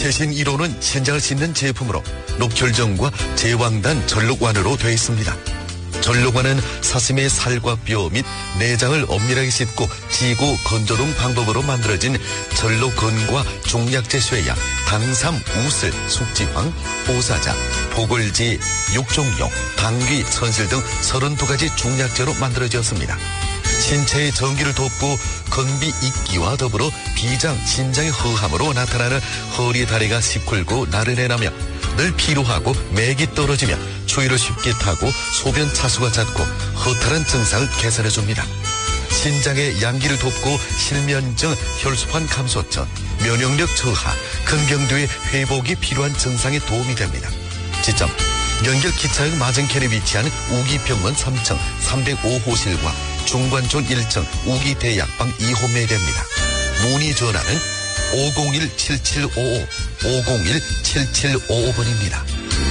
최신 1호는 신장을 씻는 제품으로 녹혈정과 제왕단 전록완으로 되어 있습니다. 전록완은 사슴의 살과 뼈 및 내장을 엄밀하게 씻고 지고 건조 등 방법으로 만들어진 전록건과 종약제 쇠약, 당삼, 우슬, 숙지황, 보사자, 보글지, 육종용, 당귀, 선실 등 32가지 중약제로 만들어졌습니다. 신체의 전기를 돕고 건비 있기와 더불어 비장, 신장의 허함으로 나타나는 허리 다리가 시큰고 나른해나며 늘 피로하고 맥이 떨어지며 추위를 쉽게 타고 소변 차수가 잦고 허탈한 증상을 개선해줍니다. 신장의 양기를 돕고 실면증, 혈소판 감소증, 면역력 저하, 근경도의 회복이 필요한 증상에 도움이 됩니다. 지점 연결 기차역 맞은편에 위치한 우기병원 3층 305호실과 중관촌 1층 우기대약방 2호매에 됩니다. 문의 전화는 501-7755, 501-7755번입니다.